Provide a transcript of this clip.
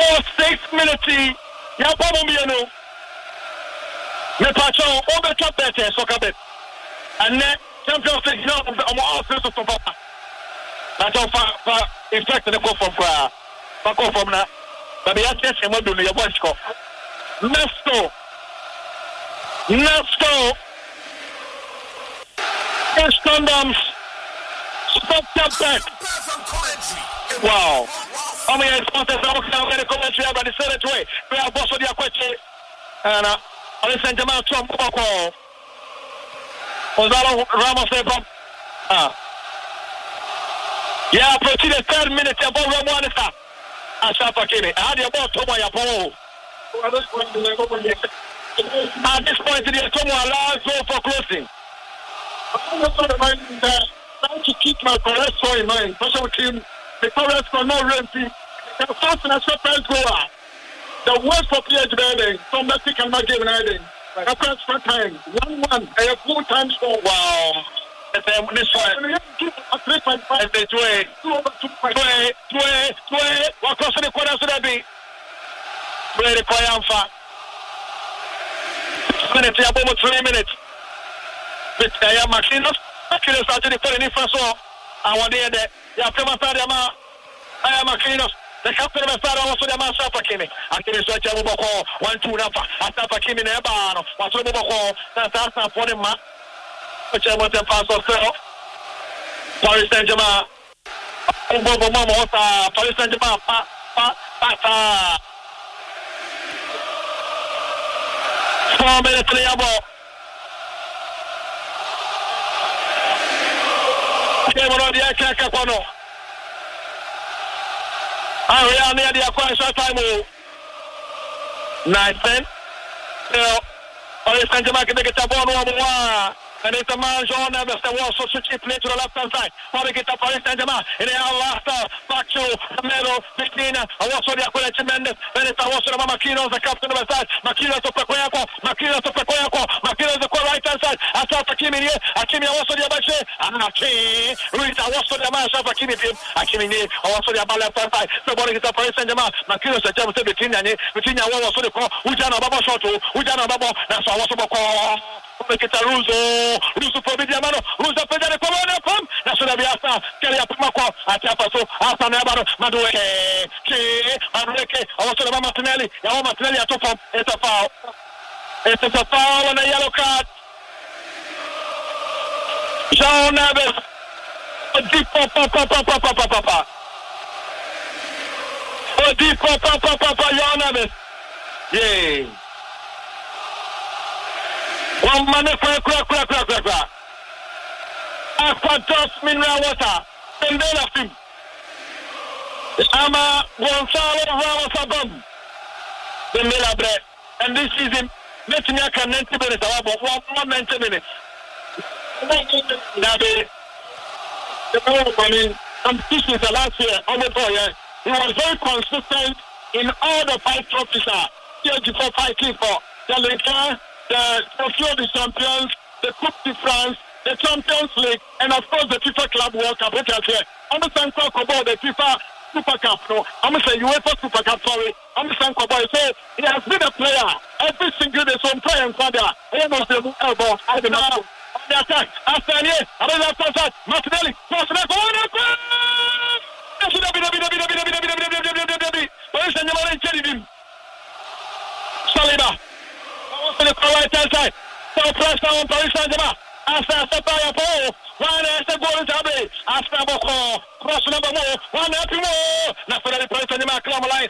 was 6 minutes. Ya bomo mienu. Me pacho over top better soccer bet. And then Champions League now I'm all sorts of papa. That's all for effect the go from back off from na. But the attention and what do you want to go? Nesto. Yes, condoms. Stop that back. Wow. I mean, it's not as long as I'm going to commentary about the third way. We are both of the question. And I sent them out to a call. Gonzalo Ramos said, yeah, proceed the 3rd minute. About Ramonista. Ashafa Kini. I had your ball to my Apollo. At this point, the Tomo allows go for closing. I'm also reminding that trying to keep my correct score in mind. Special team, the correct score, no ramping. The first and a surprise goal. The worst for PH Building. Some Mexican not giving anything. A first time. 1-1. A full time score. Wow. This one. A 3.5. It's 2 over 2. What cross the corner should that be? Ready for Yamfa. 6 minutes. You have almost 3 minutes. But I am Maxinos. Maxinos actually put in front of I want to hear that. You have to I am Maxinos. The captain of the side also the man Safa Kimi. I can search a mobile call 1-2 Nafa. I Safa Kimi Nebano. What's a mobile call? That's not for him. Which I want to pass off. Paris Saint-Germain. Paris Saint-Germain. Pa. 4 minutes to the ball. Game on the Akaka. We are near the acquisition time. 9-10. Paris Saint-Germain can get a ball 1-1. And it's a man, Jean Neves, that was so cheap play to the left hand side. How to get up Paris Saint-Germain. And they are last back to the middle. Victina. I was for the acquisition Mendes. Then it's also the Makinos, the captain of the side. Makinos to Pekoyako. Makinos the right hand side. I saw Hakimi here. Hakimi also the Abache. And Hakimi. Ruiz, I was for the man, Hakimi. Hakimi, I was for the left hand side. Somebody get up Paris Saint-Germain. Makinos, the German Victina. Victina was also the call. Ujana Baba shot. Ujana Baba. That's why I was for the call. Make it a Russo for Vidiamano, Russo for the Corona Pump, National Biasa, Kelia Pumako, Atapaso, Asanabano, Madueke, Enrique, also the Martinelli, Martinelli at top. It's a foul. It's a foul and a yellow card. Jean Neves, a deep papa. A deep papa, Jean Neves. Yay. 1 minute for Aquados mineral water. Sembela film. Ama Gonzalo Ramos Abam. Sembela bread. And this season, let me have 90 minutes. About 190 minutes. I'm teaching the last year. He was very consistent in all the 5 trophies. Here before 5 keep for the Liga, the Trophy of the Champions, the Coupe de France, the Champions League, and of course the FIFA Club World Cup. I'm saying talk about the FIFA Super Cup. No, I'm saying UEFA Super Cup. Sorry, I'm saying about it. So he has been a player every single day. So I'm playing for that. I must have elbow. I don't know. On the attack, Astani, I don't know. Martinelli, Saliba. On the right hand side. So pressure on Paris Saint-Germain. After Sapaya Paul, one has the goal in Tabe. After Boko, cross number 1, 1 happy more. Now for the Paris Saint-Germain,